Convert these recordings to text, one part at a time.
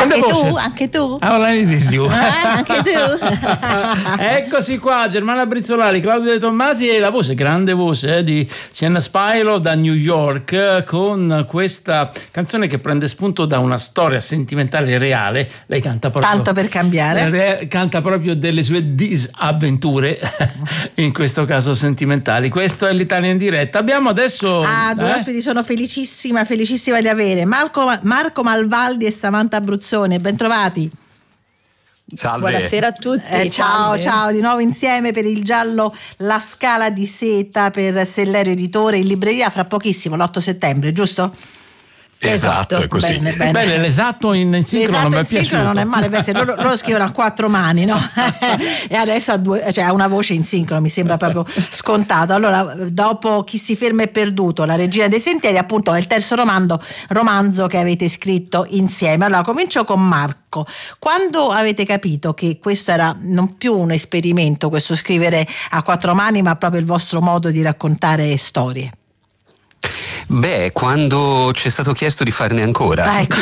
Anche tu? Anche tu? Eccoci qua, Germana Brizzolari, Claudio De Tommasi e la voce, grande voce di Sienna Spilo da New York, con questa canzone che prende spunto da una storia sentimentale reale. Lei canta proprio, tanto per cambiare, canta proprio delle sue disavventure, in questo caso sentimentali. Questo è l'Italia in diretta. Abbiamo adesso due ospiti, sono felicissima di avere Marco Malvaldi e Samantha Abruzzone, ben trovati. Salve. Buonasera a tutti. Ciao, di nuovo insieme per il giallo La Scala di Seta per Sellero Editore, in libreria fra pochissimo, l'8 settembre, giusto? Esatto, è così. Bene. L'esatto in sincrono non mi è piaciuto. Non è male, loro scrivono a 4 mani, no? E adesso ha una voce in sincrono, mi sembra proprio scontato. Allora, dopo Chi si ferma è perduto, La regina dei sentieri, appunto è il terzo romanzo che avete scritto insieme. Allora, comincio con Marco. Quando avete capito che questo era non più un esperimento, questo scrivere a 4 mani, ma proprio il vostro modo di raccontare storie? Beh, quando ci è stato chiesto di farne ancora. Ecco.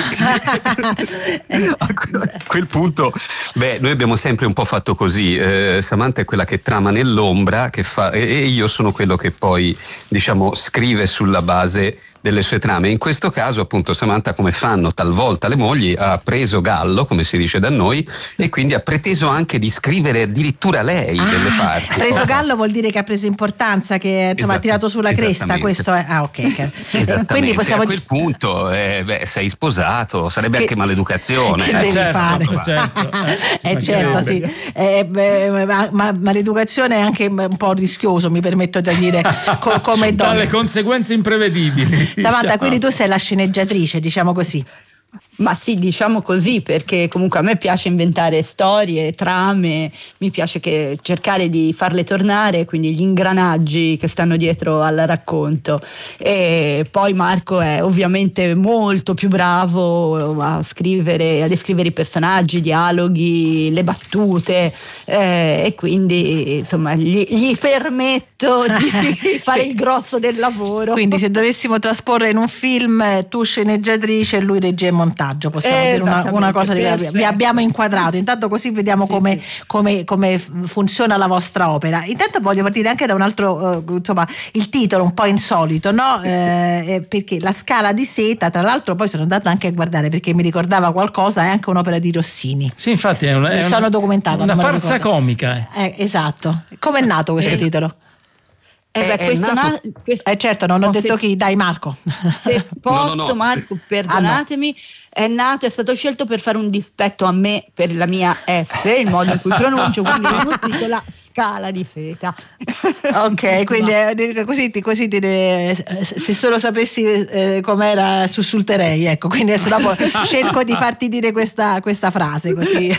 A quel punto, noi abbiamo sempre un po' fatto così. Samantha è quella che trama nell'ombra, che fa, e io sono quello che poi, scrive sulla base delle sue trame. In questo caso, appunto, Samantha, come fanno talvolta le mogli, ha preso gallo, come si dice da noi, e quindi ha preteso anche di scrivere addirittura lei delle parti. Preso gallo vuol dire che ha preso importanza, che ha tirato sulla cresta. Questo è ok. Quindi possiamo... A quel punto sei sposato, sarebbe anche maleducazione. Che devi fare? Certo, sì. Maleducazione è anche un po' rischioso, mi permetto di dire, come donna. Dalle conseguenze imprevedibili. Samantha, quindi tu sei la sceneggiatrice, diciamo così. Ma sì, diciamo così, perché comunque a me piace inventare storie, trame, mi piace cercare di farle tornare, quindi gli ingranaggi che stanno dietro al racconto. E poi Marco è ovviamente molto più bravo a descrivere i personaggi, i dialoghi, le battute, e quindi insomma gli permetto di fare il grosso del lavoro. Quindi se dovessimo trasporre in un film, tu sceneggiatrice e lui regia e montaggio, possiamo dire una cosa vi abbiamo inquadrato. Intanto così vediamo come funziona la vostra opera. Intanto voglio partire anche da un altro, il titolo un po' insolito, no? Perché La Scala di Seta, tra l'altro poi sono andata anche a guardare perché mi ricordava qualcosa, è anche un'opera di Rossini. Sì, infatti sono documentata, una farsa comica. Esatto. Come è nato questo titolo? Certo, non ho detto chi, dai Marco. Se posso, no. Marco, perdonatemi, è stato scelto per fare un dispetto a me per la mia S, il modo in cui pronuncio, quindi abbiamo scritto La Scala di Seta. Ok, quindi così se solo sapessi com'era sussulterei, ecco, quindi adesso dopo cerco di farti dire questa frase così.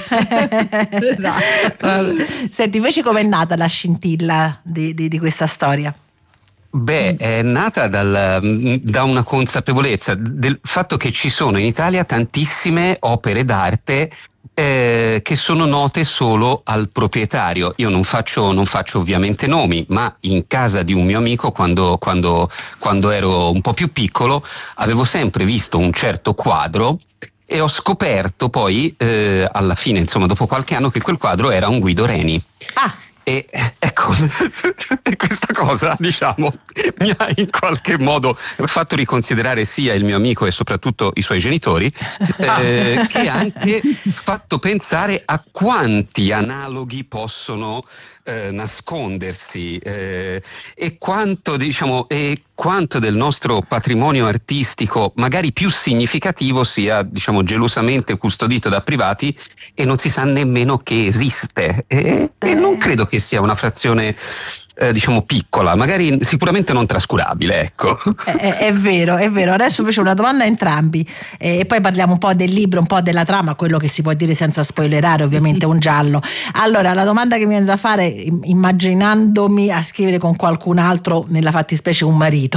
Senti, invece com'è nata la scintilla di questa storia? È nata da una consapevolezza del fatto che ci sono in Italia tantissime opere d'arte che sono note solo al proprietario. Io non faccio ovviamente nomi, ma in casa di un mio amico quando ero un po' più piccolo avevo sempre visto un certo quadro e ho scoperto poi alla fine, insomma dopo qualche anno, che quel quadro era un Guido Reni. E ecco, questa cosa mi ha in qualche modo fatto riconsiderare sia il mio amico e soprattutto i suoi genitori, che anche fatto pensare a quanti analoghi possono nascondersi e quanto del nostro patrimonio artistico magari più significativo sia gelosamente custodito da privati e non si sa nemmeno che esiste, e non credo che sia una frazione piccola, magari sicuramente non trascurabile, ecco. È vero. Adesso invece una domanda a entrambi e poi parliamo un po' del libro, un po' della trama, quello che si può dire senza spoilerare, ovviamente un giallo. Allora, la domanda che mi viene da fare, immaginandomi a scrivere con qualcun altro, nella fattispecie un marito,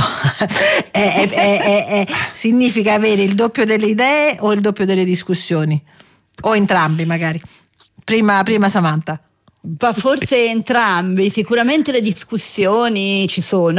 significa avere il doppio delle idee o il doppio delle discussioni? O entrambi magari? Prima Samantha. Forse entrambi, sicuramente le discussioni ci sono.